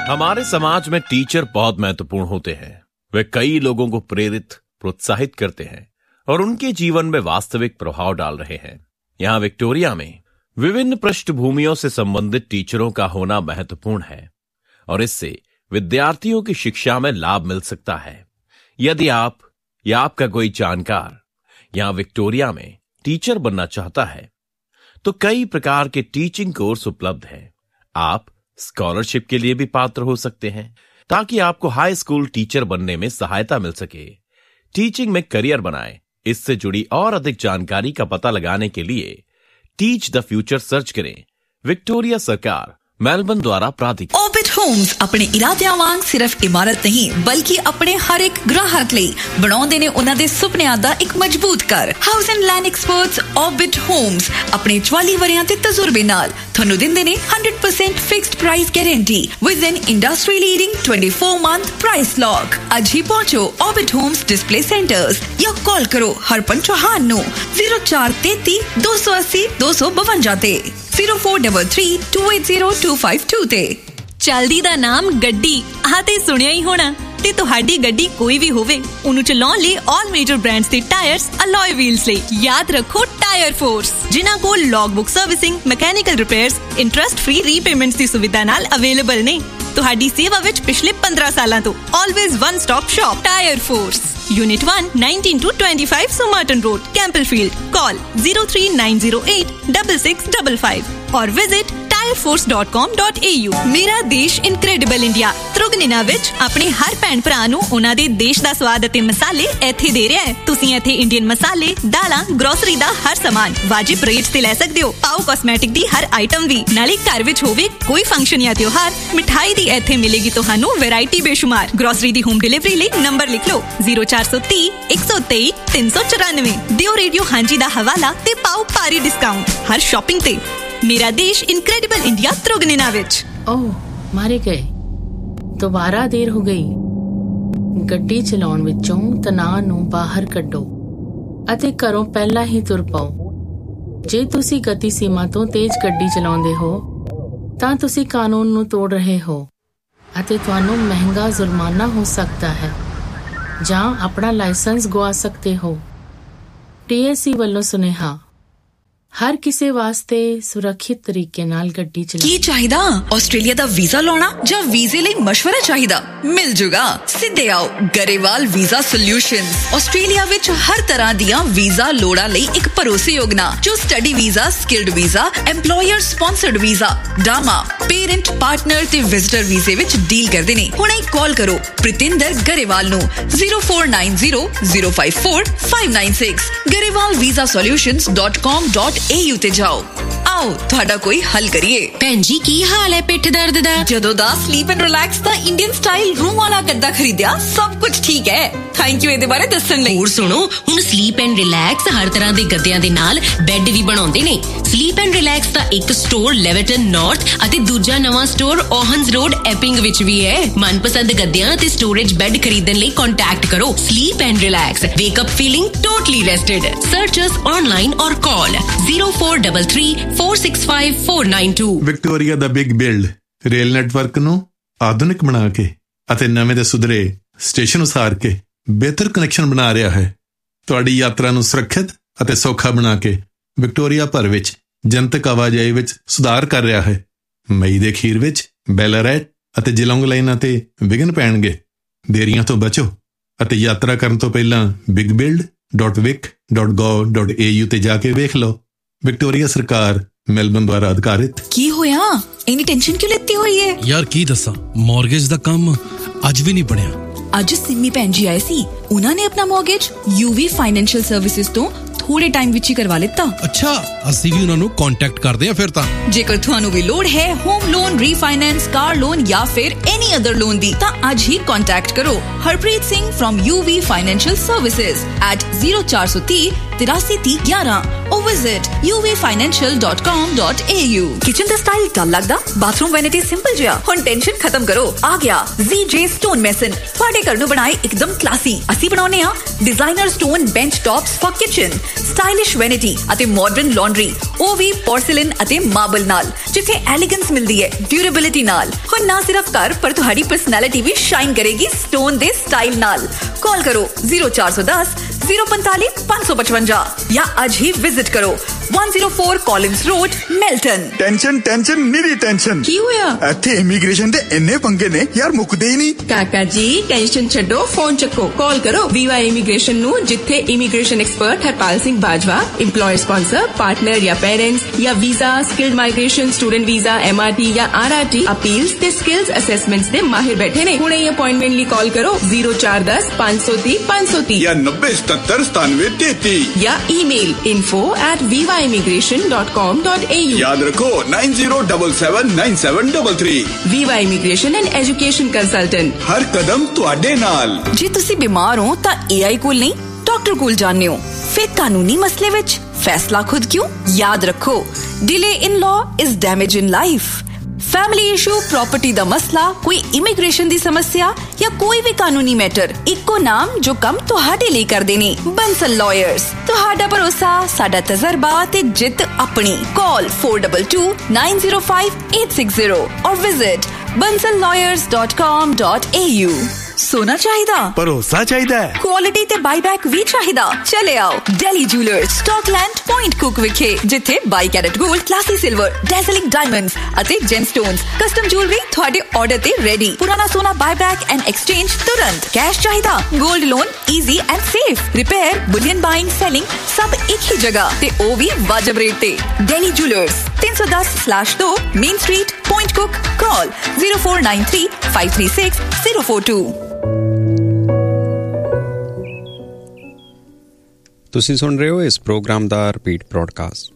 हमारे समाज में टीचर बहुत महत्वपूर्ण होते हैं। वे कई लोगों को प्रेरित, प्रोत्साहित करते हैं और उनके जीवन में वास्तविक प्रभाव डाल रहे हैं। यहाँ विक्टोरिया में विभिन्न पृष्ठभूमियों से संबंधित टीचरों का होना महत्वपूर्ण है और इससे विद्यार्थियों की शिक्षा में लाभ मिल सकता है। यदि आप या आपका कोई जानकार यहाँ विक्टोरिया में टीचर बनना चाहता है तो कई प्रकार के टीचिंग कोर्स उपलब्ध हैं। आप स्कॉलरशिप के लिए भी पात्र हो सकते हैं ताकि आपको हाई स्कूल टीचर बनने में सहायता मिल सके। टीचिंग में करियर बनाएं। इससे जुड़ी और अधिक जानकारी का पता लगाने के लिए टीच द फ्यूचर सर्च करें। विक्टोरिया सरकार, मेलबर्न द्वारा प्राधिकृत। ऑर्बिट होम्स अपने इरादिਆਂ ਵਾਂਗ ਸਿਰਫ ਇਮਾਰਤ ਨਹੀਂ ਬਲਕਿ ਆਪਣੇ ਹਰ ਇੱਕ ਗ੍ਰਾਹਕ ਲਈ ਬਣਾਉਂਦੇ ਨੇ ਉਹਨਾਂ ਦੇ ਸੁਪਨਿਆਂ ਦਾ ਇੱਕ ਮਜ਼ਬੂਤ ਘਰ। House and land experts orbit homes ਆਪਣੇ 44 ਵਰਿਆਂ ਦੇ ਤਜਰਬੇ ਨਾਲ ਤੁਹਾਨੂੰ ਦਿੰਦੇ ਨੇ 100% fixed price guarantee with N industry leading 24-month price lock. ਅੱਜ ਹੀ ਪਹੁੰਚੋ ऑर्बिट ਹੋਮਸ ਡਿਸਪਲੇ ਸੈਂਟਰਸ ਜਾਂ ਕਾਲ ਕਰੋ ਹਰਪਨ ਚੌਹਾਨ ਨੂੰ 0433 280 252 ਤੇ 0433 280 252 ਤੇ। ਚਲਦੀ ਦਾ ਨਾਮ ਗੱਡੀ ਆਹ ਤੇ ਸੁਣਿਆ ਹੀ ਹੋਣਾ ਤੇ ਤੁਹਾਡੀ ਗੱਡੀ ਕੋਈ ਵੀ ਹੋਵੇ ਉਹਨੂੰ ਚਲਾਉਣ ਲਈ ਆਲ ਮੇਜਰ ਬ੍ਰਾਂਡਸ ਦੇ ਟਾਇਰਸ ਅਲੋਏ ਵੀਲਸ ਲਈ ਯਾਦ ਰੱਖੋ ਟਾਇਰ ਫੋਰਸ, ਜਿਨ੍ਹਾਂ ਕੋਲ ਲੌਗਬੁੱਕ servicing, mechanical repairs, interest free repayments ਦੀ ਸੁਵਿਧਾ ਨਾਲ ਅਵੇਲੇਬਲ ਨੇ। ਤੁਹਾਡੀ ਸੇਵਾ ਵਿੱਚ ਪਿਛਲੇ 15 ਸਾਲਾਂ ਤੋਂ always one stop shop tyre force. Unit 1, 19-25 Somerton Road, Campbellfield. Call 03908 6655 or visit tireforce.com.au। ਮੇਰਾ ਦੇਸ਼ ਇਨਕ੍ਰੈਡੀਬਲ ਇੰਡੀਆ ਤ੍ਰਿਗੁਣਿਨਾ ਵਿੱਚ ਆਪਣੇ ਹਰ ਭੈਣ ਭਰਾ ਨੂੰ ਉਹਨਾਂ ਦੇ ਦੇਸ਼ ਦਾ ਸਵਾਦ ਅਤੇ ਮਸਾਲੇ ਇੱਥੇ ਦੇ ਰਿਹਾ ਹੈ। ਤੁਸੀਂ ਇੱਥੇ ਇੰਡੀਅਨ ਮਸਾਲੇ, ਦਾਲਾਂ, ਗਰੋਸਰੀ ਦਾ ਹਰ ਸਾਮਾਨ ਵਾਜਿਬ ਰੇਟ ਤੇ ਲੈ ਸਕਦੇ ਹੋ। ਪਾਓ ਕਾਸਮੈਟਿਕ ਦੀ ਹਰ ਆਈਟਮ ਵੀ, ਨਾਲੇ ਘਰ ਵਿੱਚ ਹੋਵੇ ਕੋਈ ਫੰਕਸ਼ਨ ਜਾਂ ਤਿਉਹਾਰ, ਮਿਠਾਈ ਦੀ ਇੱਥੇ ਮਿਲੇਗੀ ਤੁਹਾਨੂੰ ਵੈਰਾਈਟੀ ਬੇਸ਼ੁਮਾਰ। ਗਰੋਸਰੀ ਦੀ ਹੋਮ ਡਿਲੀਵਰੀ ਲਈ ਨੰਬਰ ਲਿਖ ਲਓ 0430 123 394। ਦਿਓ ਰੇਡੀਓ ਹਾਂਜੀ ਦਾ ਹਵਾਲਾ ਤੇ ਪਾਓ ਭਾਰੀ ਡਿਸਕਾਊਂਟ ਹਰ ਸ਼ਾਪਿੰਗ ਤੇ। ਮੇਰਾ ਦੇਸ਼ ਇਨਕ੍ਰੈਡੀਬਲ ਇੰਡੀਆ ਤ੍ਰਿਗੁਣਿਨਾ ਵਿੱਚ। ਓਹ ਮਾਰੇ ਗਏ, ਦੁਬਾਰਾ ਦੇਰ ਹੋ ਗਈ। ਗੱਡੀ ਚਲਾਉਣ ਵਿੱਚੋਂ ਤਣਾਅ ਨੂੰ ਬਾਹਰ ਕੱਢੋ ਅਤੇ ਘਰੋਂ ਪਹਿਲਾਂ ਹੀ ਤੁਰ ਪਾਓ। ਜੇ ਤੁਸੀਂ ਗਤੀ ਸੀਮਾ ਤੋਂ ਤੇਜ਼ ਗੱਡੀ ਚਲਾਉਂਦੇ ਹੋ ਤਾਂ ਤੁਸੀਂ ਕਾਨੂੰਨ ਨੂੰ ਤੋੜ ਰਹੇ ਹੋ ਅਤੇ ਤੁਹਾਨੂੰ ਮਹਿੰਗਾ ਜੁਰਮਾਨਾ ਹੋ ਸਕਦਾ ਹੈ ਜਾਂ ਆਪਣਾ ਲਾਇਸੈਂਸ ਗਵਾ ਸਕਦੇ ਹੋ। TSC ਵੱਲੋਂ ਸੁਨੇਹਾ, ਹਰ ਕਿਸੇ ਵਾਸਤੇ ਸੁਰੱਖਿਅਤ ਤਰੀਕੇ ਨਾਲ ਗੱਡੀ ਚਲਾਓ। ਕੀ ਚਾਹੀਦਾ? ਆਸਟ੍ਰੇਲੀਆ ਦਾ ਵੀਜ਼ਾ ਲਾਉਣਾ ਜਾਂ ਵੀਜ਼ੇ ਲਈ ਮਸ਼ਵਰਾ ਚਾਹੀਦਾ? ਮਿਲ ਜੂਗਾ। ਸਿੱਧੇ ਆਓ ਗਰੇਵਾਲ ਵੀਜ਼ਾ ਸੋਲਿਊਸ਼ਨਸ। ਆਸਟ੍ਰੇਲੀਆ ਵਿੱਚ ਹਰ ਤਰ੍ਹਾਂ ਦੀਆਂ ਵੀਜ਼ਾ ਲੋੜਾਂ ਲਈ ਇੱਕ ਭਰੋਸੇਯੋਗ ਨਾਂ, ਜੋ study visa, skilled visa, EMPLOYER sponsored visa, ਡਾਮਾ, parent, partner ਤੇ ਵਿਜ਼ਟਰ ਵੀਜ਼ੇ ਵਿੱਚ ਡੀਲ ਕਰਦੇ ਨੇ। ਹੁਣੇ ਕਾਲ ਕਰੋ ਪ੍ਰਿਤਿੰਦਰ ਗਰੇਵਾਲ ਨੂੰ 0490 054 596। garewalvisasolutions.com.au ਤੇ ਜਾਓ। ਆਓ ਤੁਹਾਡਾ ਕੋਈ ਹੱਲ ਕਰੀਏ। ਭੈਣ ਜੀ ਕੀ ਹਾਲ ਹੈ ਪਿੱਠ ਦਰਦ ਦਾ? ਜਦੋਂ ਦਾ sleep and relax the Indian style room ਵਾਲਾ ਗੱਦਾ ਖਰੀਦਿਆ ਸਭ ਕੁਝ ਠੀਕ ਹੈ। ਥੈਂਕ ਯੂ ਇਹਦੇ ਬਾਰੇ ਦੱਸਣ ਲਈ। ਹੋਰ ਸੁਣੋ, ਹੁਣ ਸਲੀਪ ਐਂਡ ਰਿਲੈਕਸ ਹਰ ਤਰ੍ਹਾਂ ਦੇ ਗੱਦਿਆਂ ਦੇ ਨਾਲ ਬੈੱਡ ਵੀ ਬਣਾਉਂਦੇ ਨੇ। ਸਲੀਪ ਐਂਡ ਰਿਲੈਕਸ ਦਾ ਇੱਕ ਸਟੋਰ ਲੈਵਰਟਨ ਨਾਰਥ ਅਤੇ ਦੂਜਾ ਨਵਾਂ ਸਟੋਰ ਓਹਨਸ ਰੋਡ ਐਪਿੰਗ ਵਿੱਚ ਵੀ ਹੈ। ਮਨਪਸੰਦ ਗੱਦਿਆਂ ਅਤੇ ਸਟੋਰੇਜ ਬੈੱਡ ਖਰੀਦਣ ਲਈ ਕੰਟੈਕਟ ਕਰੋ sleep and relax. ਵੇਕ up feeling totally ਰੈਸਟਡ। Search us online ਔਰ ਕਾਲ 0433 465 492। ਵਿਕਟੋਰੀਆ ਦਾ ਬਿਗ ਬਿਲਡ ਰੇਲ ਨੈਟਵਰਕ ਨੂੰ ਆਧੁਨਿਕ ਬਣਾ ਕੇ ਅਤੇ ਨਵੇਂ ਦੇ ਸੁਧਰੇ ਸਟੇਸ਼ਨ ਉਸਾਰ ਕੇ ਬਿਹਤਰ ਕਨੈਕਸ਼ਨ ਬਣਾ ਰਿਹਾ ਹੈ। ਤੁਹਾਡੀ ਯਾਤਰਾ ਨੂੰ ਸੁਰੱਖਿਅਤ ਅਤੇ ਸੌਖਾ ਬਣਾ ਕੇ ਵਿਕਟੋਰੀਆ ਭਰ ਵਿੱਚ ਜਨਤਕ ਆਵਾਜਾਈ ਵਿੱਚ ਸੁਧਾਰ ਕਰ ਰਿਹਾ ਹੈ। ਮਈ ਦੇ ਅਖੀਰ ਵਿੱਚ ਬੈਲਾਰੈਟ ਅਤੇ ਜਿਲੋਂਗ ਲਾਈਨਾਂ ਤੇ ਵਿਘਨ ਪੈਣਗੇ। ਦੇਰੀਆਂ ਤੋਂ ਬਚੋ ਅਤੇ ਯਾਤਰਾ ਕਰਨ ਤੋਂ ਪਹਿਲਾਂ bigbuild.vic.gov.au ਤੇ ਜਾ ਕੇ ਵੇਖ ਲਓ। ਵਿਕਟੋਰੀਆ ਸਰਕਾਰ, ਮੈਲਬਨ ਦੁਆਰਾ ਅਧਿਕਾਰਿਤ। ਕੀ ਹੋਇਆ? ਇੰਨੀ ਟੈਨਸ਼ਨ ਕਿਉਂ ਲੈਤੀ ਹੋਈ ਹੈ? ਯਾਰ ਕੀ ਦੱਸਾਂ, ਮਾਰਗੇਜ ਦਾ ਕੰਮ ਅੱਜ ਵੀ ਨਹੀਂ ਬਣਿਆ। ਅੱਜ ਸਿੰਮੀ ਭੈਣ ਜੀ ਆਏ ਸੀ, ਉਹਨਾਂ ਨੇ ਆਪਣਾ ਮਾਰਗੇਜ UV ਫਾਈਨੈਂਸ਼ੀਅਲ ਸਰਵਿਸਿਜ਼ ਤੋਂ ਥੋੜੇ ਟਾਈਮ ਵਿੱਚ ਹੀ ਕਰਵਾ ਲਿੱਤਾ। ਅੱਛਾ, ਅਸੀਂ ਵੀ ਉਹਨਾਂ ਨੂੰ ਕੰਟੈਕਟ ਕਰਦੇ ਹਾਂ ਫਿਰ ਤਾਂ। ਜੇਕਰ ਤੁਹਾਨੂੰ ਵੀ ਲੋੜ ਹੈ home loan, refinance, car loan ਜਾਂ ਫਿਰ ਐਨੀ ਅਦਰ ਲੋਨ ਦੀ, ਤਾਂ ਅੱਜ ਹੀ ਕੰਟੈਕਟ ਕਰੋ Harpreet Singh firm UV financial services at 0430 833011 or visit uvfinancial.com.au। Kitchen दा स्टाइल डल लगदा, बाथरूम वैनिटी सिंपल जिहा, हुण टेंशन खत्म करो, आ गया ZJ स्टोन मेसन। तुहाडे घर नूं बनाए एकदम क्लासी। ਅਸੀਂ ਬਣਾਉਨੇ ਆ designer stone bench tops for kitchen, stylish vanity ਅਤੇ मॉडर्न लॉन्ड्री, ਉਹ ਵੀ पोर्सिलेन ਅਤੇ मार्बल नाल, जिथे एलिगेंस मिलदी है ड्यूरेबिलिटी नाल। हुण ना सिर्फ घर पर तुहाडी पर्सनैलिटी भी शाइन करेगी स्टोन दे स्टाइल नाल। कॉल करो 0410 045 555 या आज ही विजिट करो 104 कॉलिंस रोड, मेल्टन। टेंशन निरी टेंशन की होया? ਇੱਥੇ ਇਮੀਗ੍ਰੇਸ਼ਨ ਦੇ ਇੰਨੇ ਪੰਗੇ ਨੇ ਯਾਰ, ਮੁੱਕਦੇ ਹੀ ਨਹੀਂ। ਕਾਕਾ ਜੀ ਟੈਨਸ਼ਨ ਛੱਡੋ, ਫੋਨ ਚੱਕੋ, ਕਾਲ ਕਰੋ VY ਇਮੀਗ੍ਰੇਸ਼ਨ ਨੂੰ, ਜਿੱਥੇ immigration expert Harpal Singh Bajwa, employer sponsor, partner ਜਾਂ ਪੇਰੈਂਟਸ ਜਾਂ visa, skilled migration, student visa, MRT ਜਾਂ RRT, ਅਪੀਲਸ ਤੇ ਸਕਿਲਸ ਅਸੈਸਮੈਂਟਸ ਦੇ ਮਾਹਿਰ ਬੈਠੇ ਨੇ। ਹੁਣੇ ਹੀ ਅਪਾਇੰਟਮੈਂਟ ਲਈ ਕਾਲ ਕਰੋ 0410 530 530 ਜਾਂ 90779733 ਜਾਂ ਈਮੇਲ info@vivaimmigration.com.au। ਯਾਦ ਰੱਖੋ 90779733। VY immigration and education consultant, ਹਰ ਕਦਮ ਤੁਹਾਡੇ ਨਾਲ। ਜੇ ਤੁਸੀਂ ਬਿਮਾਰ ਹੋ ਤਾਂ AI ਕੋਲ ਨਹੀਂ, ਡਾਕਟਰ ਕੋਲ ਜਾਂਦੇ ਹੋ। ਫਿਰ ਕਾਨੂੰਨੀ ਮਸਲੇ ਵਿੱਚ फैसला खुद क्यों? याद रखो, delay in law is damage in life. Family issue, property दा मसला, कोई इमिग्रेशन दी समस्या या कोई भी कानूनी मैटर, इक्को नाम जो कम तुहाडे लिए कर देने। बंसल लॉयर्स, तुहाडा भरोसा, साडा तजर्बा ते जित अपनी। कॉल 422905 और विजिट bansallawyers.com.au। सोना चाहिदा, ਭਰੋਸਾ ਚਾਹੀਦਾ ਹੈ, क्वालिटी ते बाईबैक भी चाहिदा। चले आओ Delhi jewellers, Scotland, point cook विखे, जिथे 22 carat gold, classy silver, डैज़लिंग diamonds अते जेमस्टोन्स, कस्टम ज्वेलरी तुहाडे ऑर्डर ते रेडी। पुराना सोना बाईबैक एंड एक्सचेंज तुरंत। कैश चाहिदा, gold loan easy and safe. Repair, Boolean buying, selling सब एक ही जगह ते ओ भी वाजिब रेट ते। Delhi jewellers 310/2 main street, point cook. Call 0493 536 042। ਤੁਸੀਂ ਸੁਣ ਰਹੇ ਹੋ ਇਸ ਪ੍ਰੋਗਰਾਮ ਦਾ ਰਿਪੀਟ ਬ੍ਰੌਡਕਾਸਟ।